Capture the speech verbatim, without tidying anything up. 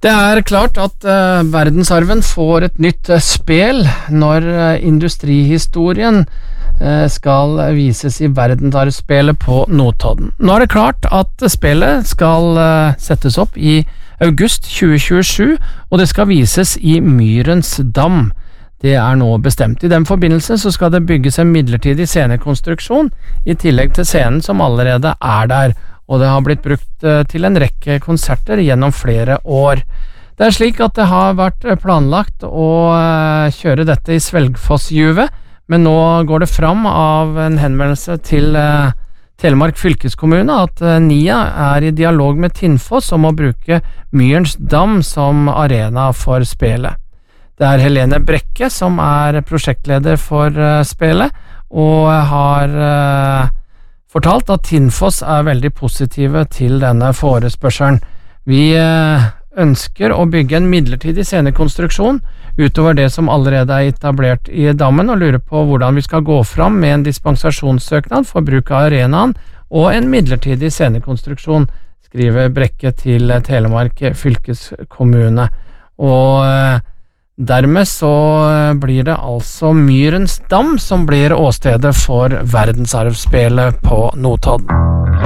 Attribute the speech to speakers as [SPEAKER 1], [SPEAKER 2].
[SPEAKER 1] Det er klart at uh, verdensarven får et nytt uh, spel når uh, industrihistorien uh, skal vises i verdensarvspelet på Notodden. Nå er det klart at uh, spillet skal uh, settes opp i august tjue tjuesju, og det skal vises i Myrens dam. Det er nå bestemt. I den forbindelse så skal det bygges en midlertidig scenekonstruksjon, i tillegg til scenen som allerede er der, og det har blitt brukt til en rekke konserter gjennom flere år. Det er slik at det har vært planlagt å kjøre dette i Svelgfossjuvet, men nå går det fram av en henvendelse til Telemark fylkeskommune at N I A er i dialog med Tinnfoss om å bruke Myrens dam som arena for spelet. Det er Helene Brekke som er prosjektleder for spelet, og har fortalt at Tinnfoss er veldig positive til denne forespørselen. Vi ønsker å bygge en midlertidig scenekonstruksjon utover det som allerede er etablert i dammen, og lurer på hvordan vi skal gå fram med en dispensasjonssøknad for bruk av arenaen og en midlertidig scenekonstruksjon, skriver Brekke til Telemark fylkeskommune. Og dermed så blir det altså Myrens dam som blir åstedet for verdensarvspelet på Notodden.